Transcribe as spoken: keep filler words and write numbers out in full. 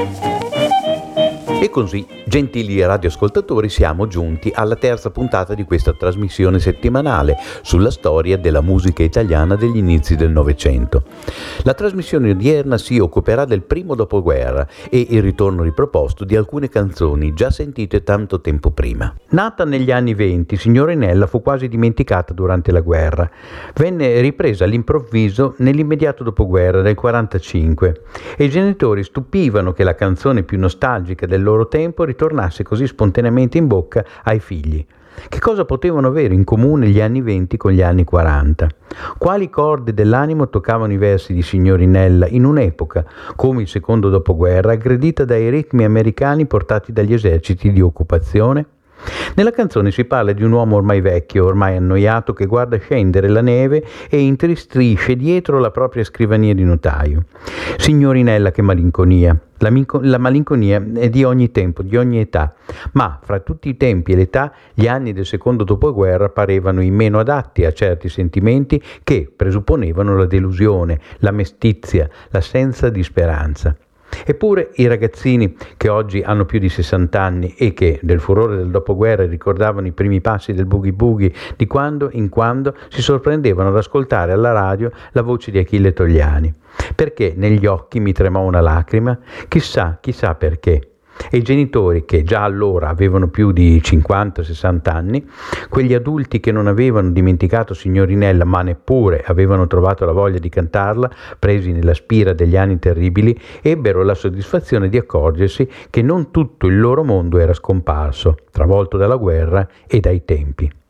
E così, gentili radioascoltatori, siamo giunti alla terza puntata di questa trasmissione settimanale sulla storia della musica italiana degli inizi del Novecento. La trasmissione odierna si occuperà del primo dopoguerra e il ritorno riproposto di alcune canzoni già sentite tanto tempo prima. Nata negli anni venti, Signorinella fu quasi dimenticata durante la guerra. Venne ripresa all'improvviso nell'immediato dopoguerra del quarantacinque e i genitori stupivano che la canzone più nostalgica del loro tempo ritornasse così spontaneamente in bocca ai figli. Che cosa potevano avere in comune gli anni venti con gli anni quaranta? Quali corde dell'animo toccavano i versi di Signorinella in un'epoca, come il secondo dopoguerra, aggredita dai ritmi americani portati dagli eserciti di occupazione? Nella canzone si parla di un uomo ormai vecchio, ormai annoiato, che guarda scendere la neve e intristisce dietro la propria scrivania di notaio. Signorinella, che malinconia! La, minco- la malinconia è di ogni tempo, di ogni età, ma fra tutti i tempi e l'età gli anni del secondo dopoguerra parevano i meno adatti a certi sentimenti che presupponevano la delusione, la mestizia, l'assenza di speranza. Eppure i ragazzini che oggi hanno più di sessanta anni e che del furore del dopoguerra ricordavano i primi passi del boogie boogie, di quando in quando si sorprendevano ad ascoltare alla radio la voce di Achille Togliani. Perché negli occhi mi tremò una lacrima? Chissà, chissà perché. E i genitori, che già allora avevano più di cinquanta sessanta anni, quegli adulti che non avevano dimenticato Signorinella ma neppure avevano trovato la voglia di cantarla, presi nella spira degli anni terribili, ebbero la soddisfazione di accorgersi che non tutto il loro mondo era scomparso, travolto dalla guerra e dai tempi.